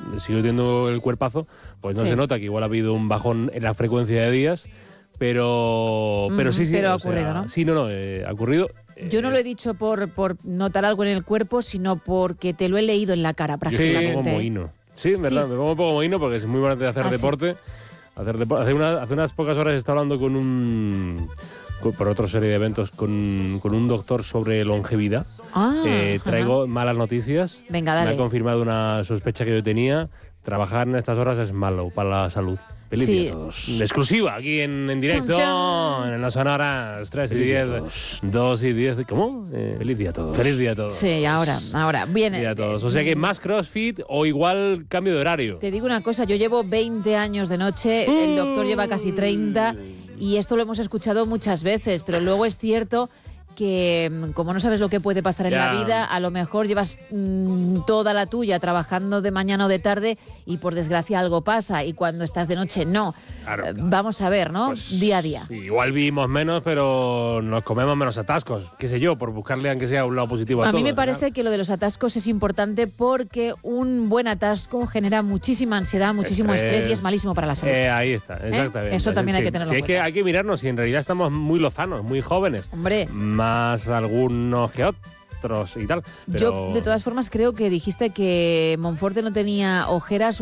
sigo teniendo el cuerpazo, pues no se nota, que igual ha habido un bajón en la frecuencia de días, pero sí. Pero ha ocurrido, ¿no? Sí, ha ocurrido. Yo no lo he dicho por notar algo en el cuerpo, sino porque te lo he leído en la cara prácticamente. Sí, me pongo mohino. Sí, en verdad, me pongo un poco mohino porque es muy bueno de hacer deporte. Hace unas pocas horas estaba hablando por otra serie de eventos con un doctor sobre longevidad. Traigo malas noticias. Venga, dale. Me ha confirmado una sospecha que yo tenía. Trabajar en estas horas es malo para la salud. Feliz día a todos. Exclusiva, aquí en directo, en las sonoras 3 y 10, 2 y 10. ¿Cómo? Feliz día a todos. Feliz día a todos. Sí, ahora. Viene. Día a todos. O sea que más CrossFit o igual cambio de horario. Te digo una cosa, yo llevo 20 años de noche, el doctor lleva casi 30 y esto lo hemos escuchado muchas veces, pero luego es cierto que como no sabes lo que puede pasar en la vida, a lo mejor llevas toda la tuya trabajando de mañana o de tarde y por desgracia algo pasa y cuando estás de noche no. Claro. Vamos a ver, ¿no? Pues, día a día. Sí, igual vivimos menos, pero nos comemos menos atascos, qué sé yo, por buscarle aunque sea un lado positivo a todo. A mí me parece que lo de los atascos es importante porque un buen atasco genera muchísima ansiedad, muchísimo estrés y es malísimo para la salud. Ahí está, exactamente. Eso también hay que tenerlo en cuenta. Hay que mirarnos si en realidad estamos muy lozanos, muy jóvenes. Hombre. Más algunos que otros y tal. Pero... Yo, de todas formas, creo que dijiste que Monforte no tenía ojeras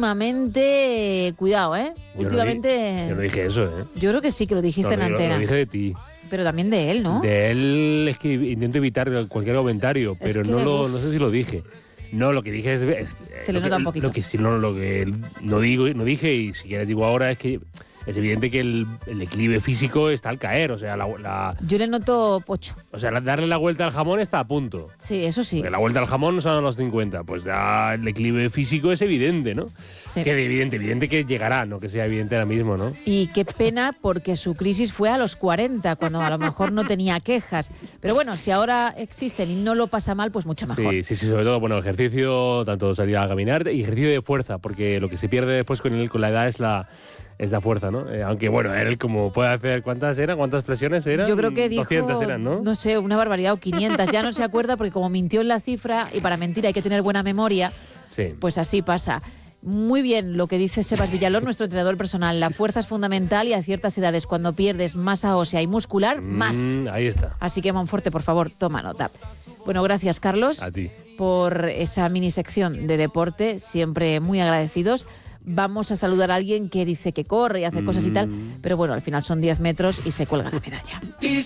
últimamente. Cuidado, ¿eh? Últimamente. Yo no dije eso, ¿eh? Yo creo que sí, que lo dijiste en antena. Lo dije de ti. Pero también de él, ¿no? De él es que intento evitar cualquier comentario, pero no sé si lo dije. No, lo que dije es se le nota un poquito. Lo que no dije, y si quieres digo ahora, es que es evidente que el equilibrio físico está al caer, o sea, yo le noto pocho. O sea, darle la vuelta al jamón está a punto. Sí, eso sí. Porque la vuelta al jamón son a los 50, pues ya el equilibrio físico es evidente, ¿no? Sí. Que evidente que llegará, no que sea evidente ahora mismo, ¿no? Y qué pena porque su crisis fue a los 40, cuando a lo mejor no tenía quejas. Pero bueno, si ahora existen y no lo pasa mal, pues mucho mejor. Sí, sobre todo, bueno, ejercicio, tanto salir a caminar y ejercicio de fuerza, porque lo que se pierde después con la edad es la fuerza, ¿no? Aunque bueno, él como puede hacer, ¿cuántas flexiones eran? Yo creo que dijo, 200 eran, ¿no? No sé, una barbaridad, o 500, ya no se acuerda porque como mintió en la cifra, y para mentir hay que tener buena memoria, pues así pasa. Muy bien lo que dice Sebas Villalón, nuestro entrenador personal. La fuerza es fundamental y a ciertas edades, cuando pierdes masa ósea y muscular, más. Ahí está. Así que, Monforte, por favor, toma nota. Bueno, gracias, Carlos. A ti. Por esa mini sección de deporte, siempre muy agradecidos. Vamos a saludar a alguien que dice que corre y hace cosas y tal, pero bueno, al final son 10 metros y se cuelga la medalla.